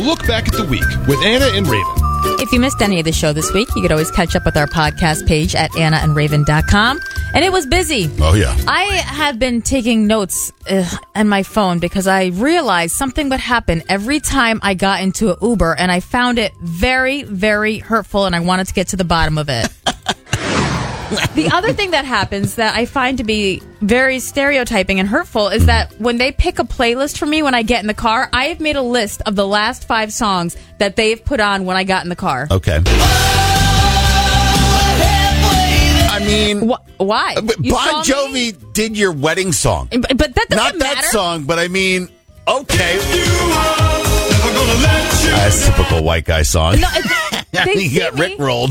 look back at the week with Anna and Raven. If you missed any of the show this week, you could always catch up with our podcast page at AnnaandRaven.com. And it was busy. Oh, yeah. I have been taking notes on my phone because I realized something would happen every time I got into an Uber, and I found it very, very hurtful, and I wanted to get to the bottom of it. The other thing that happens that I find to be very stereotyping and hurtful is that when they pick a playlist for me when I get in the car, I have made a list of the last 5 songs that they've put on when I got in the car. Okay. I mean... Why? Bon Jovi did your wedding song. But that doesn't Not matter. that song, but I mean, okay. That's a typical white guy song. No, He got rickrolled.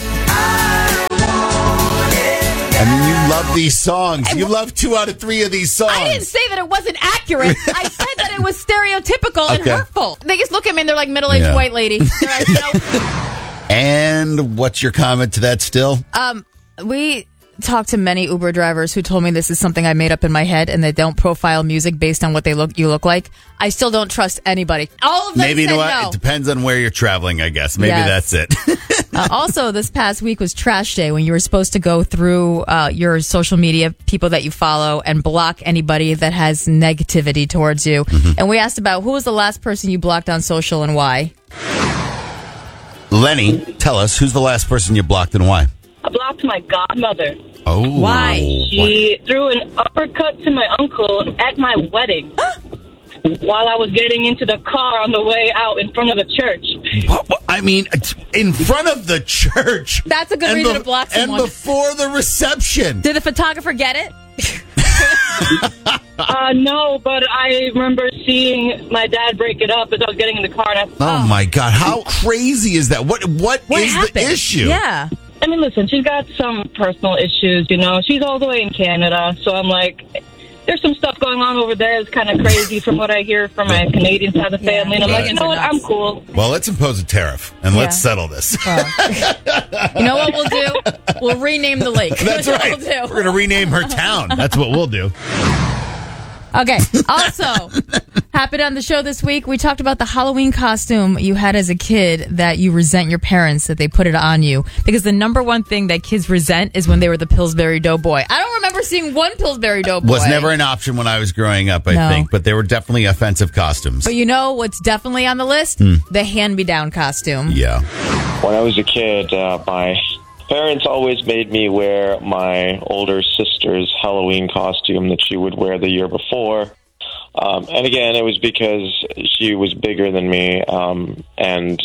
I mean, you love these songs. You love 2 out of 3 of these songs. I didn't say that it wasn't accurate. I said that it was stereotypical and hurtful. They just look at me and they're like middle-aged white lady. They're like, no. And what's your comment to that still? We talked to many Uber drivers who told me this is something I made up in my head and they don't profile music based on what you look like. I still don't trust anybody. All of them Maybe said you know what? no. It depends on where you're traveling, I guess. Maybe Yes. that's it. Also, this past week was trash day when you were supposed to go through your social media, people that you follow, and block anybody that has negativity towards you. Mm-hmm. And we asked about who was the last person you blocked on social and why. Lenny, tell us, who's the last person you blocked and why? I blocked my godmother. Oh. Why? She threw an uppercut to my uncle at my wedding while I was getting into the car on the way out in front of the church. What? I mean, in front of the church. That's a good reason to block someone. And before the reception. Did the photographer get it? No, but I remember seeing my dad break it up as I was getting in the car. And Oh, my God. How crazy is that? What is happened? the issue? Yeah. I mean, listen, she's got some personal issues, you know. She's all the way in Canada, so I'm like, there's some stuff going on over there that's kind of crazy from what I hear from my Canadian side of the family. And I'm like, you know what, I'm cool. Well, let's impose a tariff, and let's settle this. You know what we'll do? We'll rename the lake. That's right. What we'll do. We're going to rename her town. That's what we'll do. Okay. Also, happened on the show this week, we talked about the Halloween costume you had as a kid that you resent your parents that they put it on you. Because the number one thing that kids resent is when they were the Pillsbury Doughboy. I don't remember seeing one Pillsbury Doughboy. Was never an option when I was growing up, I think. But they were definitely offensive costumes. But you know what's definitely on the list? The hand-me-down costume. Yeah. When I was a kid, my parents always made me wear my older sister's Halloween costume that she would wear the year before. And again, it was because she was bigger than me, and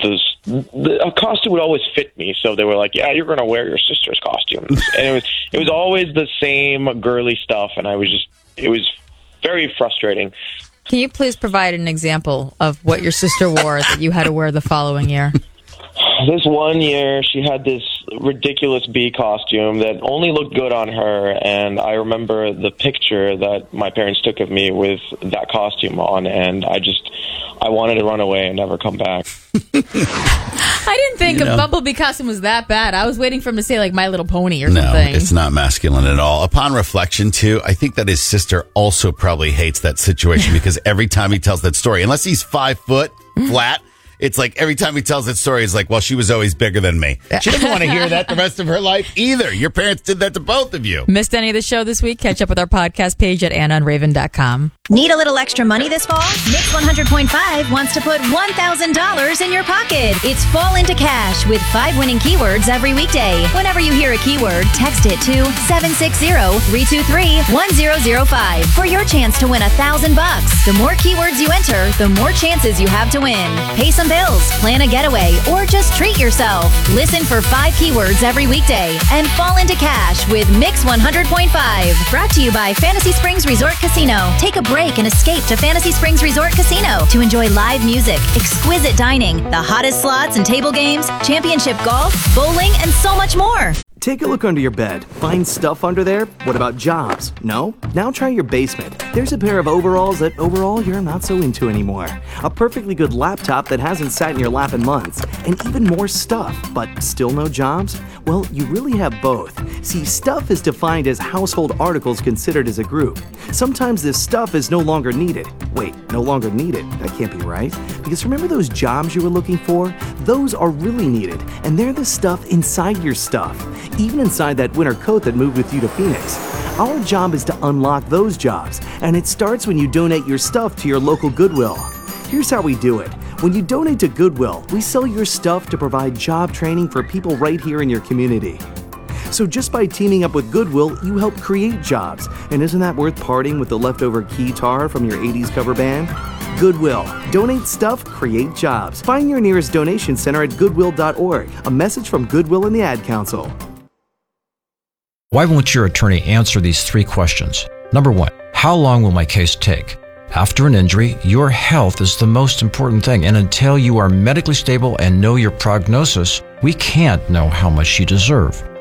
a costume would always fit me. So they were like, "Yeah, you're going to wear your sister's costume," and it was always the same girly stuff, and it was very frustrating. Can you please provide an example of what your sister wore that you had to wear the following year? This one year, she had this ridiculous bee costume that only looked good on her, and I remember the picture that my parents took of me with that costume on, and I wanted to run away and never come back. I didn't think a Bumblebee costume was that bad. I was waiting for him to say, like, My Little Pony or something. No, it's not masculine at all. Upon reflection, too, I think that his sister also probably hates that situation because every time he tells that story, unless he's 5 foot flat, it's like every time he tells that story, he's like, well, she was always bigger than me. She doesn't want to hear that the rest of her life either. Your parents did that to both of you. Missed any of the show this week? Catch up with our podcast page at AnnaandRaven.com. Need a little extra money this fall? Mix 100.5 wants to put $1,000 in your pocket. It's Fall into Cash with 5 winning keywords every weekday. Whenever you hear a keyword, text it to 760-323-1005 for your chance to win $1,000. The more keywords you enter, the more chances you have to win. Pay some bills, plan a getaway, or just treat yourself. Listen for 5 keywords every weekday and fall into cash with Mix 100.5. Brought to you by Fantasy Springs Resort Casino. Take a break and escape to Fantasy Springs Resort Casino to enjoy live music, exquisite dining, the hottest slots and table games, championship golf, bowling, and so much more. Take a look under your bed. Find stuff under there? What about jobs? No? Now try your basement. There's a pair of overalls that overall you're not so into anymore. A perfectly good laptop that hasn't sat in your lap in months. And even more stuff, but still no jobs? Well, you really have both. See, stuff is defined as household articles considered as a group. Sometimes this stuff is no longer needed. Wait, no longer needed? That can't be right. Because remember those jobs you were looking for? Those are really needed, and they're the stuff inside your stuff. Even inside that winter coat that moved with you to Phoenix. Our job is to unlock those jobs, and it starts when you donate your stuff to your local Goodwill. Here's how we do it. When you donate to Goodwill, we sell your stuff to provide job training for people right here in your community. So just by teaming up with Goodwill, you help create jobs. And isn't that worth parting with the leftover keytar from your 80s cover band? Goodwill. Donate stuff, create jobs. Find your nearest donation center at goodwill.org. A message from Goodwill and the Ad Council. Why won't your attorney answer these 3 questions? Number 1, how long will my case take? After an injury, your health is the most important thing, and until you are medically stable and know your prognosis, we can't know how much you deserve.